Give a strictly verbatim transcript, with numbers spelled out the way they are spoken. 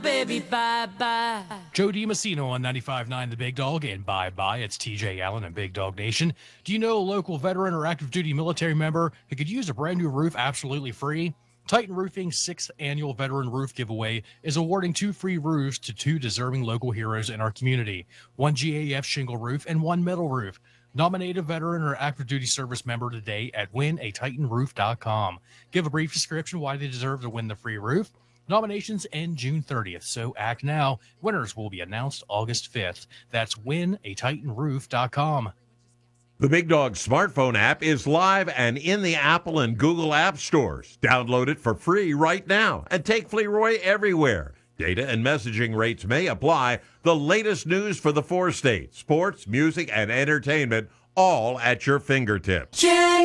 Baby, bye-bye. Joe DiMassino on ninety-five point nine The Big Dog, and bye-bye, it's T J Allen and Big Dog Nation. Do you know a local veteran or active duty military member who could use a brand new roof absolutely free? Titan Roofing's sixth annual Veteran Roof Giveaway is awarding two free roofs to two deserving local heroes in our community, one G A F shingle roof and one metal roof. Nominate a veteran or active duty service member today at win a titan roof dot com. Give a brief description why they deserve to win the free roof. Nominations end June thirtieth, so act now. Winners will be announced August fifth. That's win a titan roof dot com. The Big Dog smartphone app is live and in the Apple and Google app stores. Download it for free right now and take Fleroy everywhere. Data and messaging rates may apply. The latest news for the four states, sports, music, and entertainment, all at your fingertips.